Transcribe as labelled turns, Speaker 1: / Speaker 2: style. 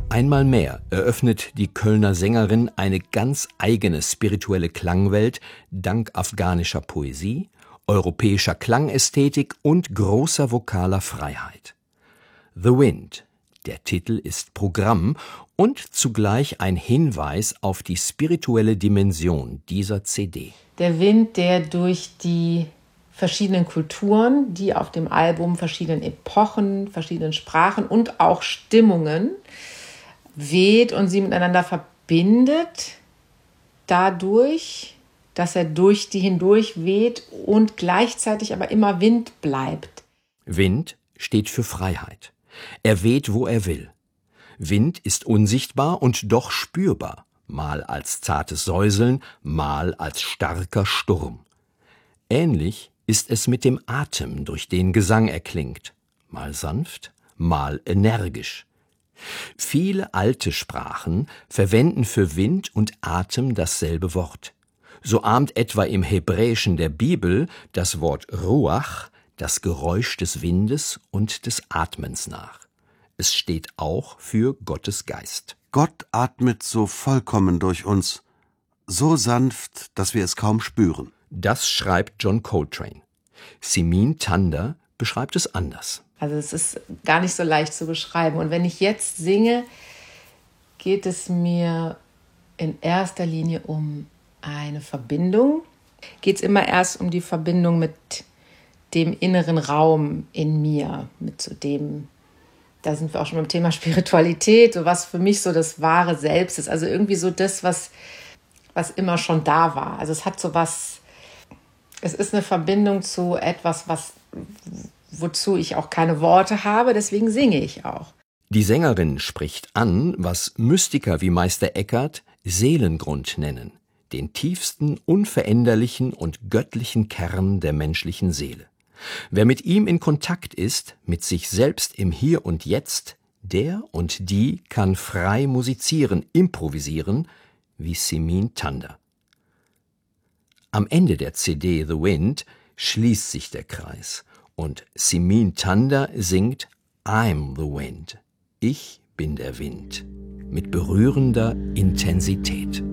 Speaker 1: Einmal mehr eröffnet die Kölner Sängerin eine ganz eigene spirituelle Klangwelt dank afghanischer Poesie, europäischer Klangästhetik und großer vokaler Freiheit. The Wind, der Titel ist Programm und zugleich ein Hinweis auf die spirituelle Dimension dieser CD.
Speaker 2: Der Wind, der durch die verschiedenen Kulturen, die auf dem Album, verschiedenen Epochen, verschiedenen Sprachen und auch Stimmungen weht und sie miteinander verbindet, dadurch, dass er durch die hindurch weht und gleichzeitig aber immer Wind bleibt.
Speaker 1: Wind steht für Freiheit. Er weht, wo er will. Wind ist unsichtbar und doch spürbar, mal als zartes Säuseln, mal als starker Sturm. Ähnlich ist es mit dem Atem, durch den Gesang erklingt, mal sanft, mal energisch. Viele alte Sprachen verwenden für Wind und Atem dasselbe Wort. So ahmt etwa im Hebräischen der Bibel das Wort Ruach das Geräusch des Windes und des Atmens nach. Es steht auch für Gottes Geist.
Speaker 3: Gott atmet so vollkommen durch uns, so sanft, dass wir es kaum spüren.
Speaker 1: Das schreibt John Coltrane. Simin Tanda beschreibt es anders.
Speaker 2: Also es ist gar nicht so leicht zu beschreiben. Und wenn ich jetzt singe, geht es mir in erster Linie um eine Verbindung. Geht es immer erst um die Verbindung mit dem inneren Raum in mir, mit so dem, da sind wir auch schon beim Thema Spiritualität, so was für mich so das wahre Selbst ist. Also irgendwie so das, was immer schon da war. Also es hat so was, es ist eine Verbindung zu etwas, wozu ich auch keine Worte habe, deswegen singe ich auch.
Speaker 1: Die Sängerin spricht an, was Mystiker wie Meister Eckhart Seelengrund nennen, den tiefsten, unveränderlichen und göttlichen Kern der menschlichen Seele. Wer mit ihm in Kontakt ist, mit sich selbst im Hier und Jetzt, der und die kann frei musizieren, improvisieren, wie Simin Tanda. Am Ende der CD The Wind schließt sich der Kreis und Simin Tanda singt I'm the Wind. Ich bin der Wind. Mit berührender Intensität.